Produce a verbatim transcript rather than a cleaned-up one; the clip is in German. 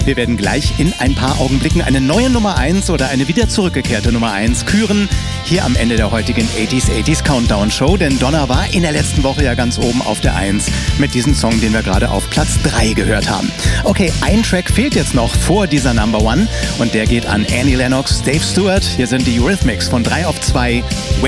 Wir werden gleich in ein paar Augenblicken eine neue Nummer eins oder eine wieder zurückgekehrte Nummer eins küren. Hier am Ende der heutigen achtziger achtziger Countdown Show. Denn Donna war in der letzten Woche ja ganz oben auf der eins mit diesem Song, den wir gerade auf Platz drei gehört haben. Okay, ein Track fehlt jetzt noch vor dieser Number One. Und der geht an Annie Lennox, Dave Stewart. Hier sind die Eurythmics von drei auf zwei.